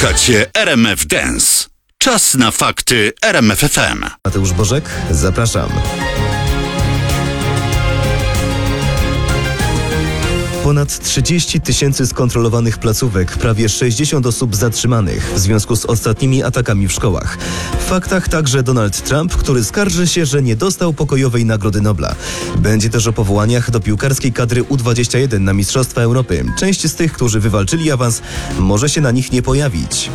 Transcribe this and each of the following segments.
Słuchacie RMF Dance. Czas na fakty RMF FM. Mateusz Bożek, zapraszam. Ponad 30 000 skontrolowanych placówek, prawie 60 osób zatrzymanych w związku z ostatnimi atakami w szkołach. W faktach także Donald Trump, który skarży się, że nie dostał pokojowej Nagrody Nobla. Będzie też o powołaniach do piłkarskiej kadry U21 na Mistrzostwa Europy. Część z tych, którzy wywalczyli awans, może się na nich nie pojawić.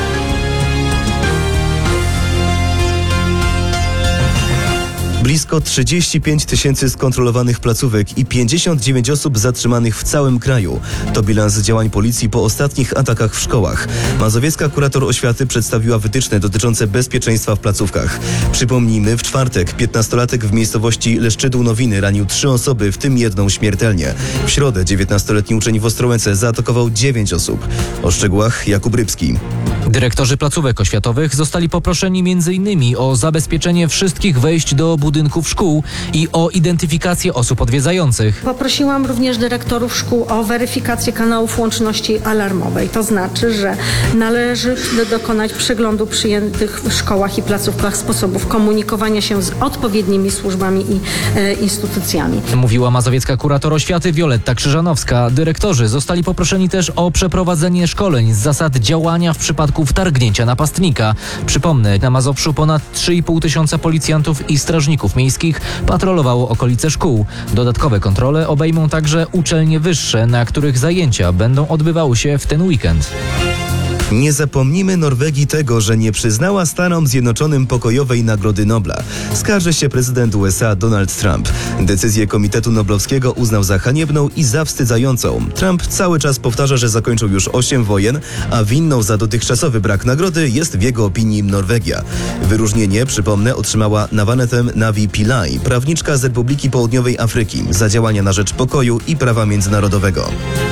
Blisko 35 000 skontrolowanych placówek i 59 osób zatrzymanych w całym kraju. To bilans działań policji po ostatnich atakach w szkołach. Mazowiecka kurator oświaty przedstawiła wytyczne dotyczące bezpieczeństwa w placówkach. Przypomnijmy, w czwartek 15-latek w miejscowości Leszczydół-Nowiny ranił 3 osoby, w tym jedną śmiertelnie. W środę 19-letni uczeń w Ostrołęce zaatakował 9 osób. O szczegółach Jakub Rybski. Dyrektorzy placówek oświatowych zostali poproszeni m.in. o zabezpieczenie wszystkich wejść do budynków szkół i o identyfikację osób odwiedzających. Poprosiłam również dyrektorów szkół o weryfikację kanałów łączności alarmowej. To znaczy, że należy dokonać przeglądu przyjętych w szkołach i placówkach sposobów komunikowania się z odpowiednimi służbami i instytucjami. Mówiła mazowiecka kurator oświaty Wioletta Krzyżanowska. Dyrektorzy zostali poproszeni też o przeprowadzenie szkoleń z zasad działania w przypadku wtargnięcia napastnika. Przypomnę, na Mazowszu ponad 3,5 tysiąca policjantów i strażników miejskich patrolowało okolice szkół. Dodatkowe kontrole obejmą także uczelnie wyższe, na których zajęcia będą odbywały się w ten weekend. Nie zapomnimy Norwegii tego, że nie przyznała Stanom Zjednoczonym pokojowej Nagrody Nobla. Skarży się prezydent USA Donald Trump. Decyzję Komitetu Noblowskiego uznał za haniebną i zawstydzającą. Trump cały czas powtarza, że zakończył już 8 wojen, a winną za dotychczasowy brak nagrody jest w jego opinii Norwegia. Wyróżnienie, przypomnę, otrzymała Navanetem Navi Pillay, prawniczka z Republiki Południowej Afryki, za działania na rzecz pokoju i prawa międzynarodowego.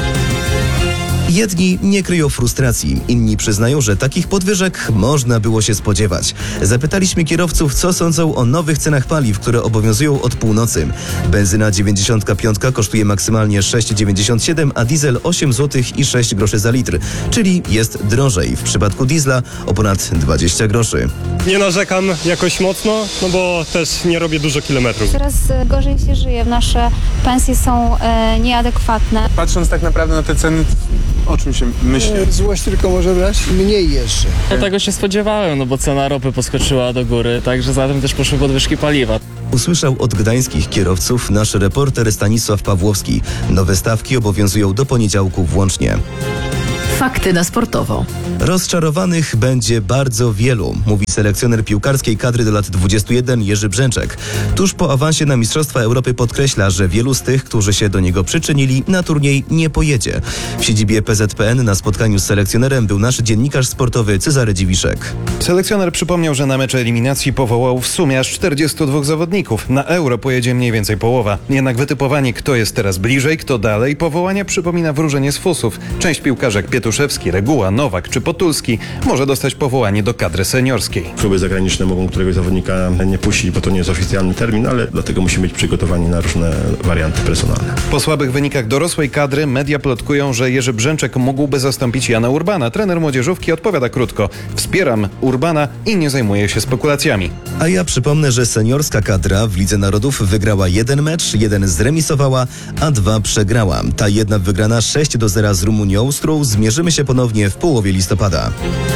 Jedni nie kryją frustracji, inni przyznają, że takich podwyżek można było się spodziewać. Zapytaliśmy kierowców, co sądzą o nowych cenach paliw, które obowiązują od północy. Benzyna 95 kosztuje maksymalnie 6,97, a diesel 8 zł i 6 groszy za litr, czyli jest drożej. W przypadku diesla o ponad 20 groszy. Nie narzekam jakoś mocno, no bo też nie robię dużo kilometrów. Coraz gorzej się żyje, nasze pensje są nieadekwatne. Patrząc tak naprawdę na te ceny, o czym się myśli? Złość tylko może brać mniej jeszcze. Ja tego się spodziewałem, no bo cena ropy poskoczyła do góry, także zatem też poszły podwyżki paliwa. Usłyszał od gdańskich kierowców nasz reporter Stanisław Pawłowski. Nowe stawki obowiązują do poniedziałku włącznie. Fakty na sportowo. Rozczarowanych będzie bardzo wielu, mówi selekcjoner piłkarskiej kadry do lat 21 Jerzy Brzęczek. Tuż po awansie na Mistrzostwa Europy podkreśla, że wielu z tych, którzy się do niego przyczynili, na turniej nie pojedzie. W siedzibie PZPN na spotkaniu z selekcjonerem był nasz dziennikarz sportowy Cezary Dziwiszek. Selekcjoner przypomniał, że na mecze eliminacji powołał w sumie aż 42 zawodników. Na Euro pojedzie mniej więcej połowa. Jednak wytypowanie, kto jest teraz bliżej, kto dalej, powołania przypomina wróżenie z fusów. Część piłkarzek Pietuszewski, Reguła, Nowak czy Potulski może dostać powołanie do kadry seniorskiej. Kluby zagraniczne mogą któregoś zawodnika nie puścić, bo to nie jest oficjalny termin, ale dlatego musimy być przygotowani na różne warianty personalne. Po słabych wynikach dorosłej kadry media plotkują, że Jerzy Brzęczek mógłby zastąpić Jana Urbana. Trener młodzieżówki odpowiada krótko: wspieram Urbana i nie zajmuję się spekulacjami. A ja przypomnę, że seniorska kadra w Lidze Narodów wygrała 1 mecz, 1 zremisowała, a 2 przegrała. Ta jedna wygrana 6-0 z Rumunią, z którą zmierzymy się ponownie w połowie listopada.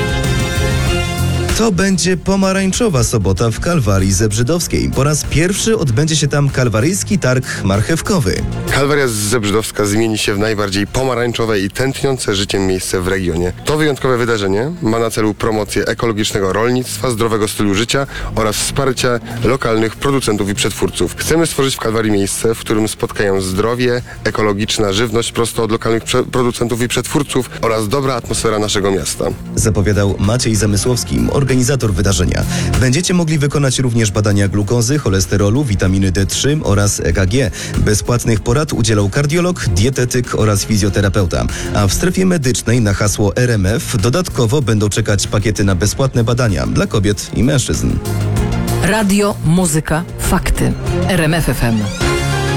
To będzie pomarańczowa sobota w Kalwarii Zebrzydowskiej. Po raz pierwszy odbędzie się tam kalwaryjski targ marchewkowy. Kalwaria Zebrzydowska zmieni się w najbardziej pomarańczowe i tętniące życiem miejsce w regionie. To wyjątkowe wydarzenie ma na celu promocję ekologicznego rolnictwa, zdrowego stylu życia oraz wsparcia lokalnych producentów i przetwórców. Chcemy stworzyć w Kalwarii miejsce, w którym spotkają zdrowie, ekologiczna żywność prosto od lokalnych producentów i przetwórców oraz dobra atmosfera naszego miasta. Zapowiadał Maciej Zamysłowski, organizator wydarzenia. Będziecie mogli wykonać również badania glukozy, cholesterolu, witaminy D3 oraz EKG. Bezpłatnych porad udzielał kardiolog, dietetyk oraz fizjoterapeuta. A w strefie medycznej na hasło RMF dodatkowo będą czekać pakiety na bezpłatne badania dla kobiet i mężczyzn. Radio, muzyka, fakty. RMF FM.